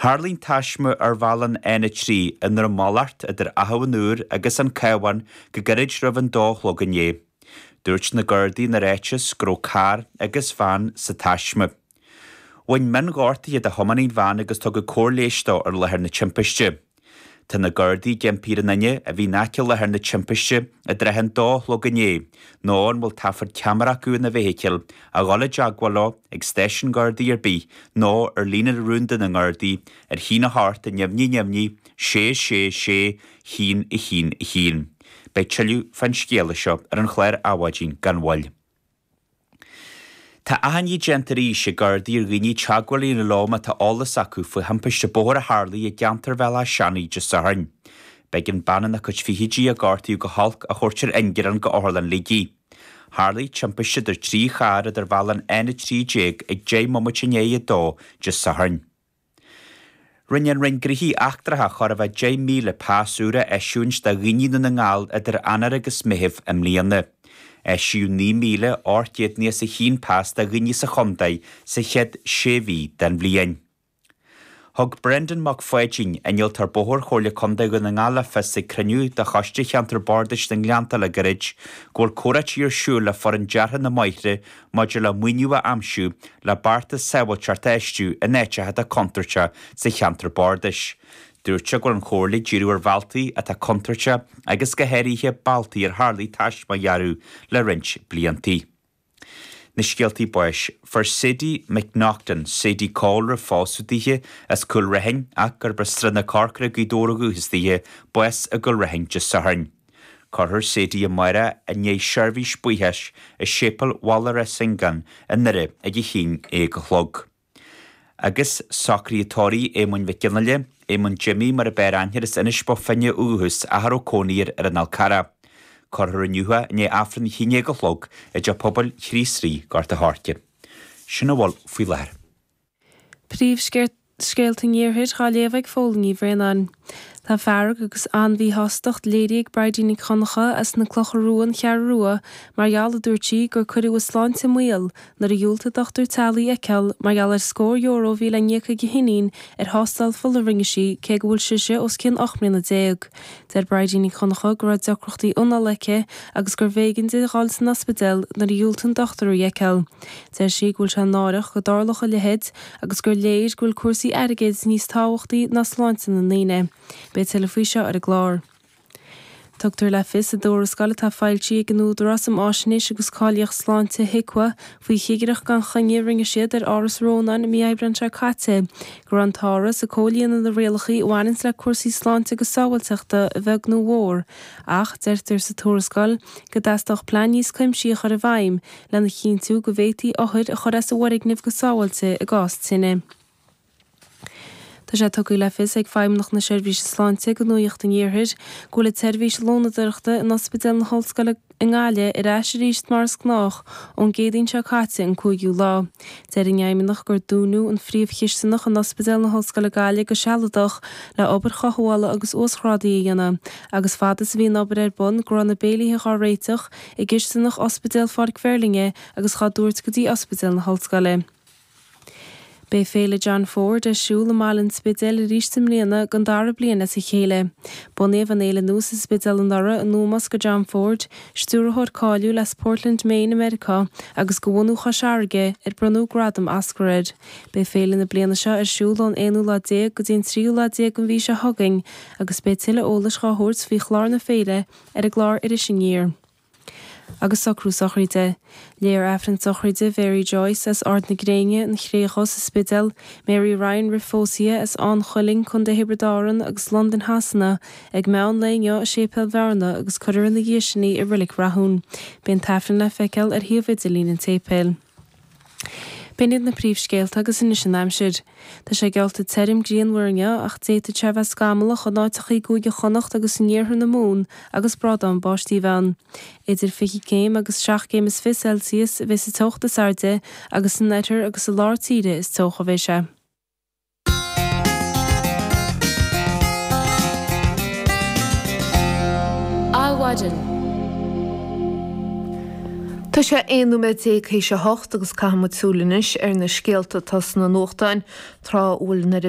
Harlín taisme bhalan ena trí inar mallart idir ahawanúr agus an cawan go gairid roimh an dólog an é. Dúirt na Gardaí na réitis gro car agus bhain sa taisme. Bhain min gáirta iad a thomanín bhain agus tu go cóirléistá ar lethir na timpiste. Tá na Gardaí gempír nanne a bhí náceil lethir na timpiste a drehan dólog an é, nó an bhfuil tafar camera acu na bhéiciil a ghala deaghála ag stéisiún Gardaí ar bí, nó ar lína rúnda na Gardaí ar hí na háart a neamhní, sé, hín. Bei tiiliú fan scéala seo ar an chléir áhaidín gan bhil. Tá ahaní gentarí sé Gardaí ar ghaoine teagháilí na láma tá álas acu fa hampaiste bóthar a Harlaí a geantar bhealach seanaí de saharn. Beidh an banan a chut fihidí a Gartaí go halc a chuirtir ingiran go orlan ligí. Harlaí timpaiste idir 3 char idir bhalan ena 3 ag dé momaitiné a dó de saharn. Rinnean rin grithí achtracha chor a bheith 10,000 pásúra eisiúns da ghinín na ngáil idir anar agus mihibh am líana. Eisiú 9,000 ortiad níos a hín pás da ghiní sa chondaid sa chead 6,000 den bliain. Thug Brendan McFadden aniel tar bóthir chóirle chondaid go na ngála fes sa cruniú da choiste cheantar bordis na ngleanta le garid, gúil córat ír siúla for an deartha na maithre maidir le muinniú a amsú le barta sewa charta eistú a néitse a contrate sa cheantar bordis. Dúirte gur an chóirla díú ar bhaltaí a tá contrate agus go héirithe baltaí ar Harlaí taisme jarú le rint bliantaí. Na scialtaí buis, for Sadie McNaughton, Sadie Calder fásútaithe as cúil rahin ach gur bastranna carcara gudóra gúhastaithe buis a gúil rahin de saharn. Carthir Sadie a maire a né seirbhís buítheis a sépal wallar a singan a nire a hín go chlog. Agus sacríatóirí émun bheicinnile, émun Jimmy mar a beir anhir is inis bofanne úhus a har ó cóníir ar an Alcara. Carthir aniuha né afran híine go chlog a de pobl chrísrí garta háirte. Sinna bhil faoi leir. Príomh scéalta níorthid gá léamhaigh fólaní bhréanan. Tá fearg agus anmhí hostacht léirigh breidínig chonacha as na clocharúan chear rua margheall a dúirtí gur cuireadh sláinte muil nar a dúilta dochtar talaí eiceil margheall ar scór euro bhí le níocha gohinnín ar hostal full a ringisí cé go bhfuil siise os cin 8,000. Der breidínig chonacha gur deocrochtaí unalaice agus gur bhégann de gáil san ospidéal nar a dúiltan dochtarú eiceil. Der sí gúil se nárach go dárlacha lehéid agus gur léir gúil cuasaí airgéid níos táhachtaí na sláinte na naine. Be telefuisio ar a glár. Tugtar le fis a dóra scala tá fáiltí ag gnúdar as am áisinis agus cáilíoch sláinte hicwa faoi chiigeach gan chaine ringe siad ar áras rónan mí ebran se caite. Gur an táras a cólíon na réalachaí bhhainins le cuasaí sláinte go sábhailteachta a bheith nó mhór. Ach deirtar sa tórascal go deastach planíos cuimsíoch ar a bhaim le na chiintú go bhétaí áhuiid a chur as a bhharighnimh go sábhailte a gás tinine. Tá sé tugadh le fis ag feimnach na seirbhís sláinte go nuíocht an níorthid, go le seirbhís lónadaireachta in ospidéal na hallscoile in Gáile ar eis ríist mars gnách ón géadaoin se caite an 5 lá. Deir in éimeannach gur dúnú an phríomhchiisteannach an ospidéal na hallscoile Gáile go sealadach le obair chahuala agus oschrádaí a dhéanam, agus fadas bhíon obair ar bun gur an na béalaithe gá réiteach i gcistannach ospidéal Fáric Ferlinge agus chá dúirt go dtí ospidéal na hallscoile. Bé féile John Ford a siúla málan spidéal a rístim líana gan dara bliana sa chéile. Bunéh an éile nús is spidéal an dara an nómas go John Ford, stúrathir cáiliú les Portland, Maine, America, agus go bhunú chasearge ar brunú gradam ascarid. Bé féile na bliana seo ar siúla an 1 lá 10 go dtí 3 lá 10 an bhí se thugaing, agus bé tuile ólas gá thuirt fhí chlár na féile ar a glár ar is sin níor. Agus socrú sochríte. Léir afran sochríte Mary Joyce as ard na gréine an chréachos is spidéal, Mary Ryan Rifósia as an chuling chun de Hebridáran agus London Hasanna ag meán léineo a sépel bharna agus chuir na ghéisinaí i rilik rathún. Ben tafran le feiceil ar hiomhidilín an tépéil. Beinead na príomhscéalta agus inis an aimsir. Tá sé gealta terim gríonmhuirne ach déta tebh scamalach an áitichaí gúige chonacht agus níorthar na mún agus brada an báistí bhean. Idir 5 céim agus 7 céim is 5 Celsius bheits a tochta sarde agus an netar agus a lár tíre is tócha bhéise. Áhaidan. Tá sé 1 sé 8 agus caihamad súlanis ar na scéalta tas na nóchtáin trá bhfuil na